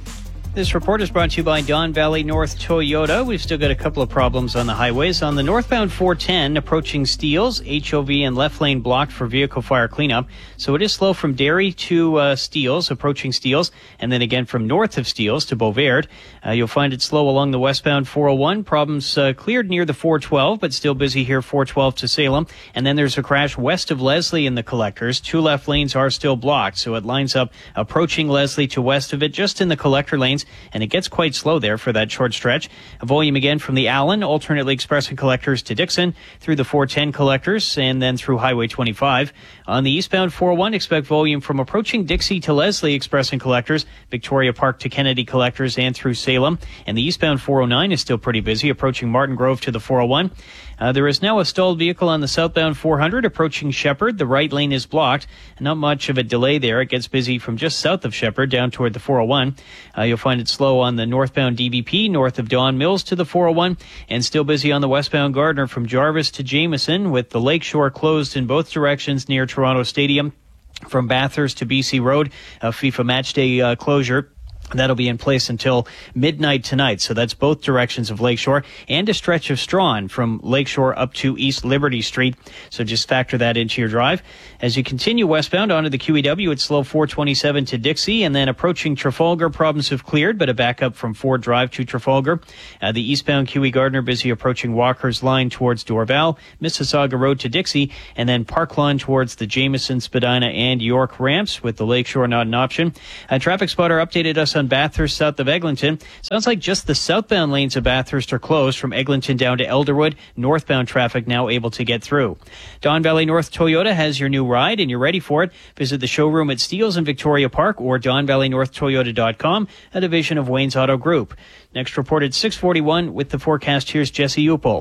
This report is brought to you by Don Valley North Toyota. We've still got a couple of problems on the highways. On the northbound four ten, approaching Steeles, H O V and left lane blocked for vehicle fire cleanup. So it is slow from Derry to uh, Steeles, approaching Steeles, and then again from north of Steeles to Beauvert. Uh, you'll find it slow along the westbound four oh one. Problems uh, cleared near the four twelve, but still busy here four twelve to Salem. And then there's a crash west of Leslie in the collectors. Two left lanes are still blocked, so it lines up approaching Leslie to west of it, just in the collector lanes. And it gets quite slow there for that short stretch. A volume again from the Allen, alternately expressing collectors to Dixon, through the four ten collectors, and then through Highway twenty-five. On the eastbound four oh one, expect volume from approaching Dixie to Leslie, expressing collectors, Victoria Park to Kennedy collectors, and through Salem. And the eastbound four oh nine is still pretty busy, approaching Martin Grove to the four oh one. Uh, there is now a stalled vehicle on the southbound four hundred approaching Shepherd. The right lane is blocked. Not much of a delay there. It gets busy from just south of Shepherd down toward the four oh one. Uh, you'll find it slow on the northbound D V P north of Don Mills to the four oh one, and still busy on the westbound Gardner from Jarvis to Jameson, with the Lakeshore closed in both directions near Toronto Stadium. From Bathurst to B C Road, a FIFA matchday uh, closure. That'll be in place until midnight tonight. So that's both directions of Lakeshore, and a stretch of Strawn from Lakeshore up to East Liberty Street. So just factor that into your drive. As you continue westbound onto the Q E W, it's slow four twenty-seven to Dixie, and then approaching Trafalgar, problems have cleared, but a backup from Ford Drive to Trafalgar. Uh, the eastbound Q E Gardner busy approaching Walker's Line towards Dorval, Mississauga Road to Dixie, and then Park Lawn towards the Jameson, Spadina, and York ramps, with the Lakeshore not an option. A traffic spotter updated us on Bathurst south of Eglinton. Sounds like just the southbound lanes of Bathurst are closed from Eglinton down to Elderwood. Northbound traffic now able to get through. Don Valley North Toyota has your new ride, and you're ready for it. Visit the showroom at Steeles in Victoria Park or don valley north toyota dot com, a division of Wayne's Auto Group. Next reported six forty-one with the forecast. Here's Jesse Upel.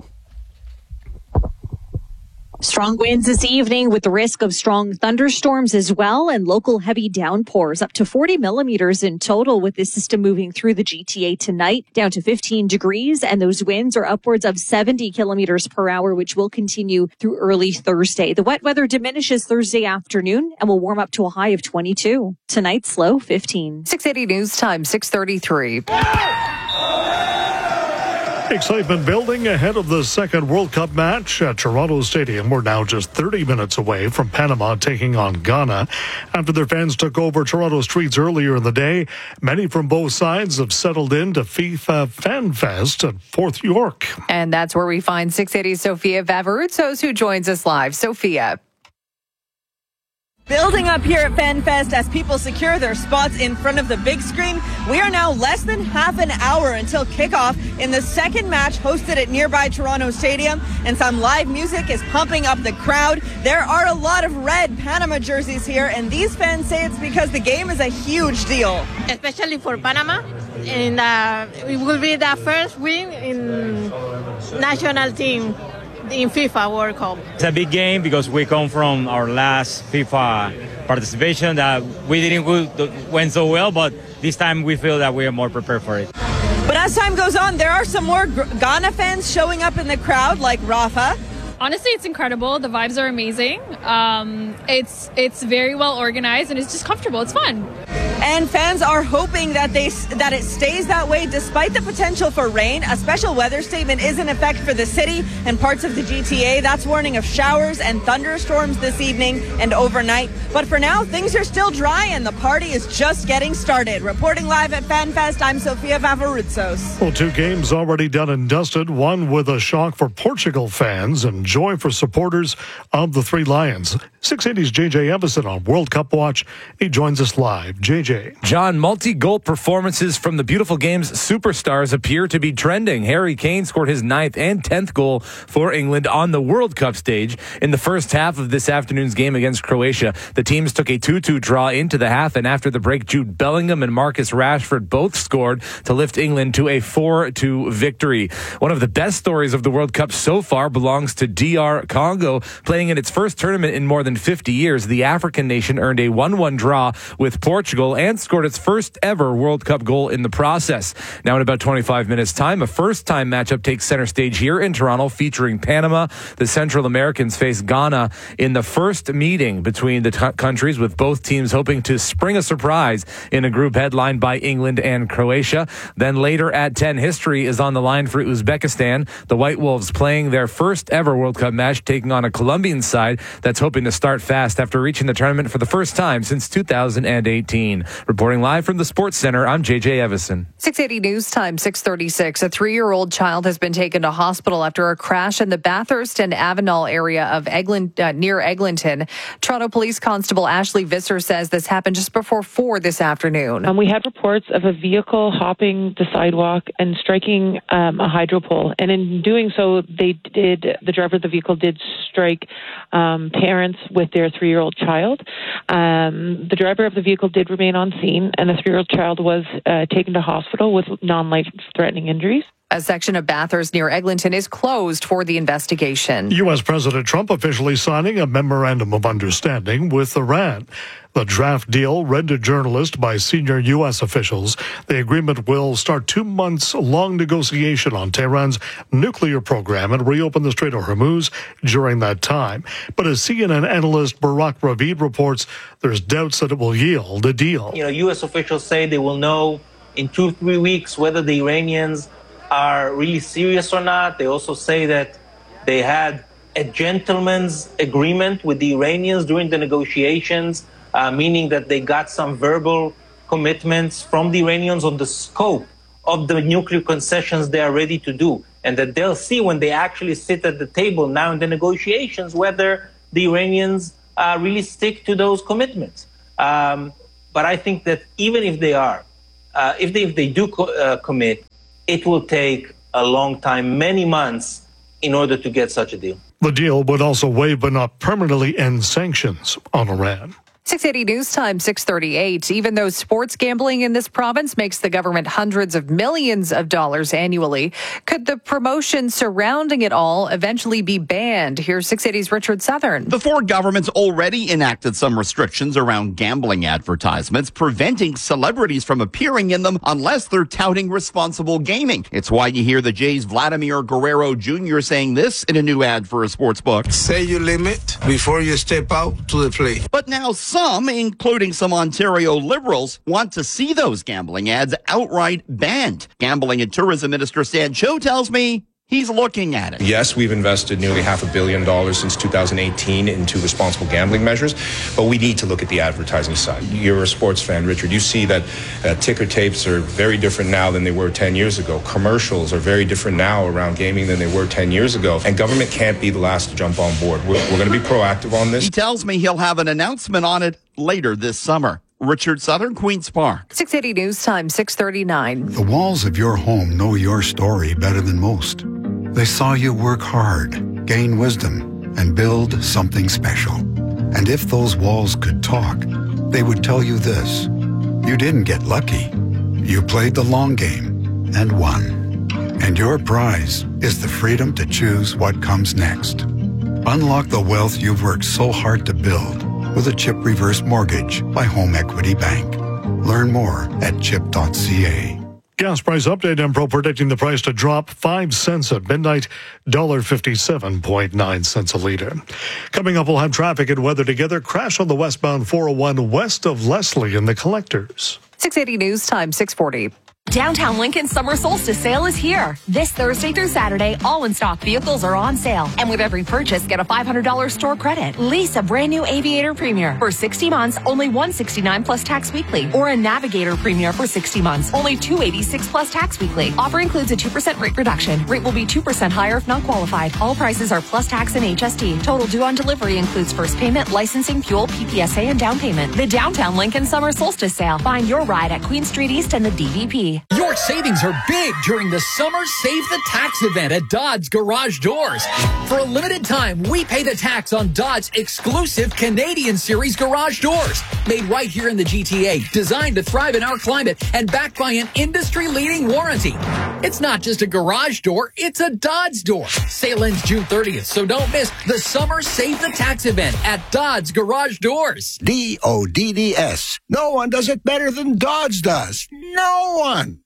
Strong winds this evening with the risk of strong thunderstorms as well, and local heavy downpours up to forty millimeters in total, with this system moving through the G T A tonight, down to fifteen degrees, and those winds are upwards of seventy kilometers per hour, which will continue through early Thursday. The wet weather diminishes Thursday afternoon and will warm up to a high of twenty-two. Tonight's low fifteen. six eighty News Time, six thirty-three. Excitement building ahead of the second World Cup match at Toronto Stadium. We're now just thirty minutes away from Panama taking on Ghana. After their fans took over Toronto streets earlier in the day, many from both sides have settled into FIFA Fan Fest at Fourth York. And that's where we find six eighty's Sophia Vavaroutsos, who joins us live. Sophia. Building up here at FanFest as people secure their spots in front of the big screen. We are now less than half an hour until kickoff in the second match hosted at nearby Toronto Stadium, and some live music is pumping up the crowd. There are a lot of red Panama jerseys here, and these fans say it's because the game is a huge deal. Especially for Panama, and uh, it will be the first win in national team in FIFA World Cup. It's a big game because we come from our last FIFA participation that we didn't go, went so well, but this time we feel that we are more prepared for it. But as time goes on, there are some more Ghana fans showing up in the crowd, like Rafa. Honestly, it's incredible. The vibes are amazing. Um, it's it's very well organized, and it's just comfortable. It's fun. And fans are hoping that they that it stays that way despite the potential for rain. A special weather statement is in effect for the city and parts of the G T A. That's warning of showers and thunderstorms this evening and overnight. But for now, things are still dry and the party is just getting started. Reporting live at FanFest, I'm Sophia Vavaroutsos. Well, two games already done and dusted. One with a shock for Portugal fans and joy for supporters of the Three Lions. six eighty's J J Evison on World Cup Watch. He joins us live. J J. John, multi-goal performances from the beautiful game's superstars appear to be trending. Harry Kane scored his ninth and tenth goal for England on the World Cup stage. In the first half of this afternoon's game against Croatia, the teams took a two two draw into the half, and after the break, Jude Bellingham and Marcus Rashford both scored to lift England to a four two victory. One of the best stories of the World Cup so far belongs to D R Congo. Playing in its first tournament in more than fifty years, the African nation earned a one one draw with Portugal and scored its first ever World Cup goal in the process. Now in about twenty-five minutes time, a first-time matchup takes center stage here in Toronto featuring Panama. The Central Americans face Ghana in the first meeting between the t- countries, with both teams hoping to spring a surprise in a group headlined by England and Croatia. Then later at ten, history is on the line for Uzbekistan. The White Wolves playing their first ever World Cup match, taking on a Colombian side that's hoping to start fast after reaching the tournament for the first time since two thousand eighteen. Reporting live from the Sports Center, I'm J J Evison. six eighty News Time, six thirty-six. A three-year-old child has been taken to hospital after a crash in the Bathurst and Avenel area of Eglinton, uh, near Eglinton. Toronto Police Constable Ashley Visser says this happened just before four this afternoon. Um, we had reports of a vehicle hopping the sidewalk and striking um, a hydro pole. And in doing so, they did, the driver of the vehicle did strike um, parents with their three-year-old child. Um, the driver of the vehicle did remain on scene, and the three-year-old child was uh, taken to hospital with non-life-threatening injuries. A section of Bathurst near Eglinton is closed for the investigation. U S. President Trump officially signing a memorandum of understanding with Iran. The draft deal read to journalists by senior U S officials. The agreement will start two months long negotiation on Tehran's nuclear program and reopen the Strait of Hormuz during that time. But as C N N analyst Barak Ravid reports, there's doubts that it will yield a deal. You know, U S officials say they will know in two, three weeks whether the Iranians are really serious or not. They also say that they had a gentleman's agreement with the Iranians during the negotiations, uh, meaning that they got some verbal commitments from the Iranians on the scope of the nuclear concessions they are ready to do, and that they'll see when they actually sit at the table now in the negotiations whether the Iranians uh, really stick to those commitments. Um, but I think that even if they are, uh, if they if they do co- uh, commit, it will take a long time, many months, in order to get such a deal. The deal would also waive but not permanently end sanctions on Iran. six eighty News Time, six thirty-eight. Even though sports gambling in this province makes the government hundreds of millions of dollars annually, could the promotion surrounding it all eventually be banned? Here's six eighty's Richard Southern. The four governments already enacted some restrictions around gambling advertisements, preventing celebrities from appearing in them unless they're touting responsible gaming. It's why you hear the Jays' Vladimir Guerrero Junior saying this in a new ad for a sports book. Say your limit before you step out to the plate. But now some, including some Ontario Liberals, want to see those gambling ads outright banned. Gambling and Tourism Minister Stan Cho tells me he's looking at it. Yes, we've invested nearly half a billion dollars since two thousand eighteen into responsible gambling measures, but we need to look at the advertising side. You're a sports fan, Richard. You see that uh, ticker tapes are very different now than they were ten years ago. Commercials are very different now around gaming than they were ten years ago. And government can't be the last to jump on board. We're, we're going to be proactive on this. He tells me he'll have an announcement on it later this summer. Richard Southern, Queen's Park. six eighty News Time, six thirty-nine. The walls of your home know your story better than most. They saw you work hard, gain wisdom, and build something special. And if those walls could talk, they would tell you this. You didn't get lucky. You played the long game and won. And your prize is the freedom to choose what comes next. Unlock the wealth you've worked so hard to build with a CHIP reverse mortgage by Home Equity Bank. Learn more at chip dot c a. Gas price update. Enpro predicting the price to drop five cents at midnight, one dollar fifty-seven point nine cents a liter. Coming up, we'll have traffic and weather together. Crash on the westbound four oh one west of Leslie in the Collectors. six eighty News Time, six forty. Downtown Lincoln Summer Solstice Sale is here. This Thursday through Saturday, all in-stock vehicles are on sale. And with every purchase, get a five hundred dollars store credit. Lease a brand new Aviator Premier for sixty months, only one hundred sixty-nine dollars plus tax weekly. Or a Navigator Premier for sixty months, only two hundred eighty-six dollars plus tax weekly. Offer includes a two percent rate reduction. Rate will be two percent higher if not qualified. All prices are plus tax and H S T. Total due on delivery includes first payment, licensing, fuel, P P S A, and down payment. The Downtown Lincoln Summer Solstice Sale. Find your ride at Queen Street East and the D V P. today. Your savings are big during the Summer Save the Tax event at Dodds Garage Doors. For a limited time, we pay the tax on Dodds exclusive Canadian Series garage doors. Made right here in the G T A, designed to thrive in our climate, and backed by an industry-leading warranty. It's not just a garage door, it's a Dodds door. Sale ends June thirtieth, so don't miss the Summer Save the Tax event at Dodds Garage Doors. D O D D S. No one does it better than Dodds does. No one.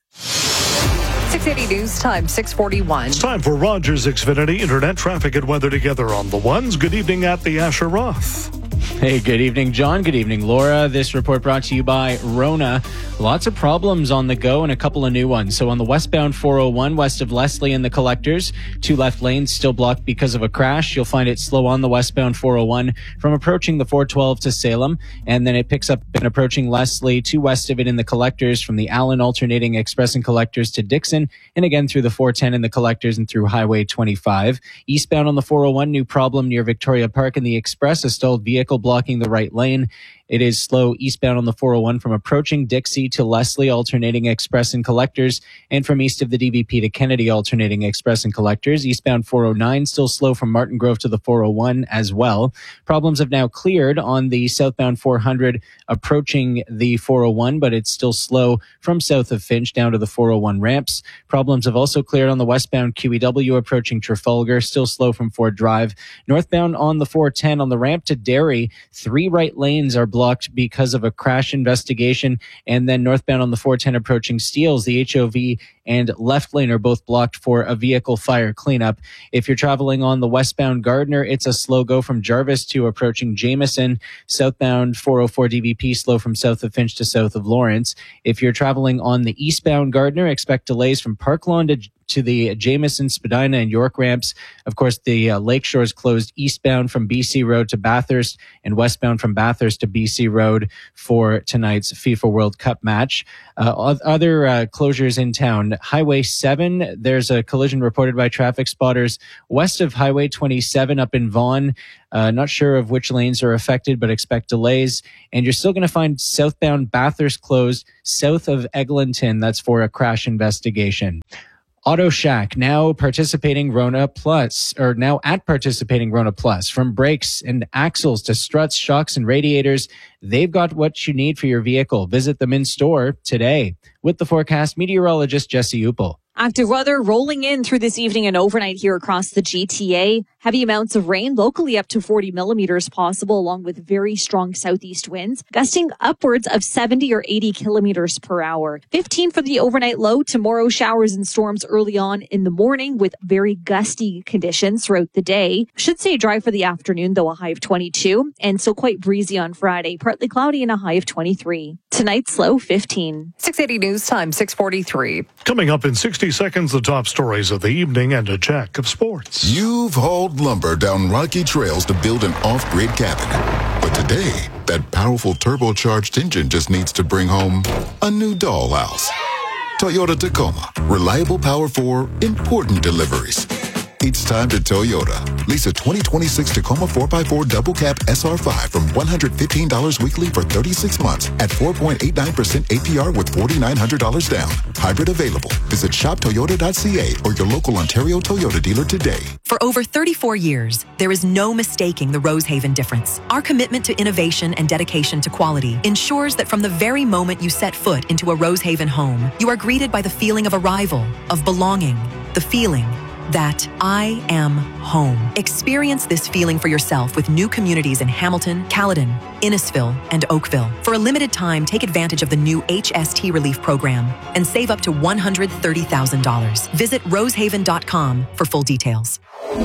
six eighty News Time, six forty-one. It's time for Rogers Xfinity Internet traffic and weather together on the ones. Good evening at the Asher Roth. Hey, good evening, John. Good evening, Laura. This report brought to you by Rona. Lots of problems on the go and a couple of new ones. So on the westbound four oh one west of Leslie and the Collectors, two left lanes still blocked because of a crash. You'll find it slow on the westbound four oh one from approaching the four twelve to Salem. And then it picks up and approaching Leslie, two west of it in the Collectors from the Allen alternating Express and Collectors to Dixon. And again through the four ten in the Collectors and through Highway twenty-five. Eastbound on the four oh one, new problem near Victoria Park in the Express, a stalled vehicle blocking the right lane. It is slow eastbound on the four oh one from approaching Dixie to Leslie, alternating Express and Collectors, and from east of the D V P to Kennedy, alternating Express and Collectors. Eastbound four oh nine still slow from Martin Grove to the four oh one as well. Problems have now cleared on the southbound four hundred approaching the four oh one, but it's still slow from south of Finch down to the four oh one ramps. Problems have also cleared on the westbound Q E W approaching Trafalgar, still slow from Ford Drive. Northbound on the four ten on the ramp to Derry, three right lanes are blocked because of a crash investigation. And then northbound on the four ten approaching Steeles, the H O V and left lane are both blocked for a vehicle fire cleanup. If you're traveling on the westbound Gardner, it's a slow go from Jarvis to approaching Jameson. Southbound four oh four D V P slow from south of Finch to south of Lawrence. If you're traveling on the eastbound Gardner, expect delays from Park Lawn to to the Jameson, Spadina, and York ramps. Of course, the uh, Lakeshore is closed eastbound from B C Road to Bathurst and westbound from Bathurst to B C Road for tonight's FIFA World Cup match. Uh, other uh, closures in town. Highway seven, there's a collision reported by traffic spotters west of Highway twenty-seven up in Vaughan. Uh, not sure of which lanes are affected, but expect delays. And you're still going to find southbound Bathurst closed south of Eglinton. That's for a crash investigation. Auto Shack, now participating Rona Plus, or now at participating Rona Plus. From brakes and axles to struts, shocks, and radiators, they've got what you need for your vehicle. Visit them in store today. With the forecast, meteorologist Jesse Upel. Active weather rolling in through this evening and overnight here across the G T A. Heavy amounts of rain, locally up to forty millimeters possible, along with very strong southeast winds, gusting upwards of seventy or eighty kilometers per hour. fifteen for the overnight low. Tomorrow, showers and storms early on in the morning with very gusty conditions throughout the day. Should stay dry for the afternoon, though, a high of twenty-two. And still quite breezy on Friday, partly cloudy and a high of twenty-three. Tonight's low, fifteen. six eighty News Time, six forty-three. Coming up in sixty seconds, the top stories of the evening and a check of sports. You've hauled lumber down rocky trails to build an off-grid cabin. But today, that powerful turbocharged engine just needs to bring home a new dollhouse. Toyota Tacoma. Reliable power for important deliveries. It's time to Toyota. Lease a twenty twenty-six Tacoma four by four Double Cab S R five from one hundred fifteen dollars weekly for thirty-six months at four point eight nine percent A P R with four thousand nine hundred dollars down. Hybrid available. Visit shop toyota dot c a or your local Ontario Toyota dealer today. For over thirty-four years, there is no mistaking the Rosehaven difference. Our commitment to innovation and dedication to quality ensures that from the very moment you set foot into a Rosehaven home, you are greeted by the feeling of arrival, of belonging, the feeling that I am home. Experience this feeling for yourself with new communities in Hamilton, Caledon, Innisfil, and Oakville. For a limited time, take advantage of the new H S T Relief Program and save up to one hundred thirty thousand dollars. Visit rosehaven dot com for full details.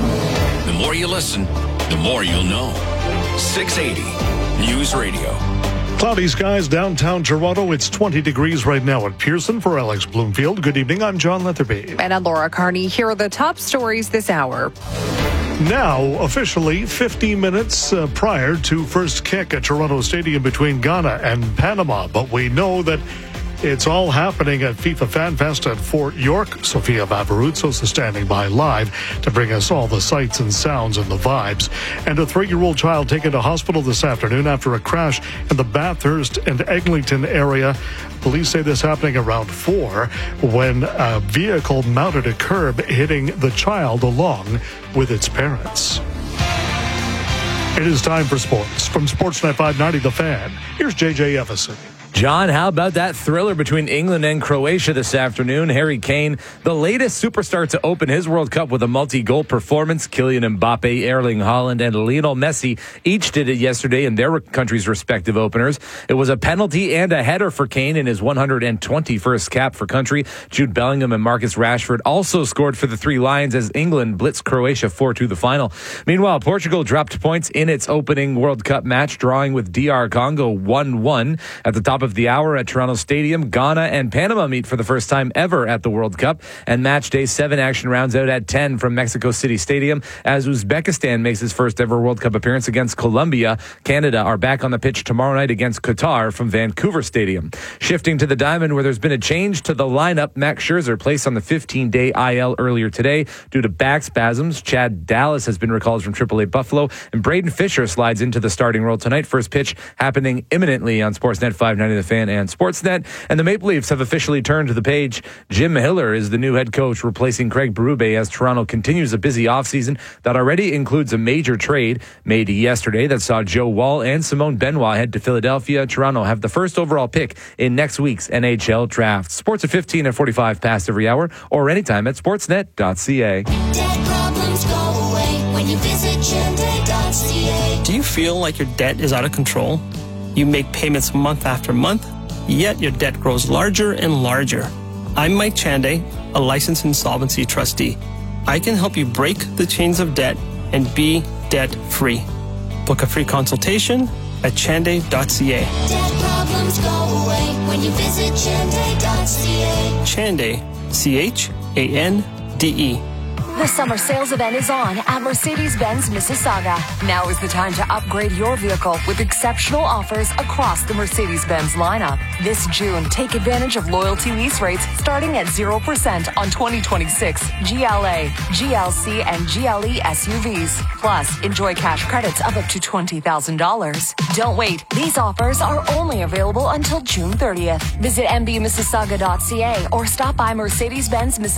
The more you listen, the more you'll know. six eighty News Radio. Cloudy skies downtown Toronto. It's twenty degrees right now at Pearson. For Alex Bloomfield, good evening. I'm John Leatherby. And I'm Laura Carney. Here are the top stories this hour. Now, officially fifty minutes uh, prior to first kick at Toronto Stadium between Ghana and Panama. But we know that It's all happening at FIFA Fan Fest at Fort York. Sofia Vavarutsos is standing by live to bring us all the sights and sounds and the vibes. And a three-year-old child taken to hospital this afternoon after a crash in the Bathurst and Eglinton area. Police say this happening around four when a vehicle mounted a curb, hitting the child along with its parents. It is time for sports. From Sportsnet five ninety The Fan, here's J J Evison. John, how about that thriller between England and Croatia this afternoon? Harry Kane, the latest superstar to open his World Cup with a multi-goal performance. Kylian Mbappe, Erling Haaland, and Lionel Messi each did it yesterday in their country's respective openers. It was a penalty and a header for Kane in his one hundred twenty-first cap for country. Jude Bellingham and Marcus Rashford also scored for the Three Lions as England blitzed Croatia four two the final. Meanwhile, Portugal dropped points in its opening World Cup match, drawing with D R Congo one one. At the top of the hour at Toronto Stadium, Ghana and Panama meet for the first time ever at the World Cup, and match day seven action rounds out at ten from Mexico City Stadium as Uzbekistan makes its first ever World Cup appearance against Colombia. Canada are back on the pitch tomorrow night against Qatar from Vancouver Stadium. Shifting to the Diamond, where there's been a change to the lineup. Max Scherzer placed on the fifteen-day I L earlier today due to back spasms. Chad Dallas has been recalled from triple A Buffalo, and Braden Fisher slides into the starting role tonight. First pitch happening imminently on Sportsnet five ninety The Fan and Sportsnet. And the Maple Leafs have officially turned to the page. Jim Hiller is the new head coach, replacing Craig Berube as Toronto continues a busy offseason that already includes a major trade made yesterday that saw Joe Wall and Simone Benoit head to Philadelphia. Toronto have the first overall pick in next week's N H L draft. Sports at fifteen and forty-five past every hour, or anytime at sportsnet dot c a. Debt problems go away when you visit Chende dot c a. Do you feel like your debt is out of control? You make payments month after month, yet your debt grows larger and larger. I'm Mike Chande, a licensed insolvency trustee. I can help you break the chains of debt and be debt-free. Book a free consultation at chande dot c a. Debt problems go away when you visit Chende dot c a. Chande, C H A N D E. The summer sales event is on at Mercedes-Benz Mississauga. Now is the time to upgrade your vehicle with exceptional offers across the Mercedes-Benz lineup. This June, take advantage of loyalty lease rates starting at zero percent on twenty twenty-six G L A, G L C, and G L E S U Vs. Plus, enjoy cash credits of up to twenty thousand dollars. Don't wait. These offers are only available until June thirtieth. Visit m b mississauga dot c a or stop by Mercedes-Benz Mississauga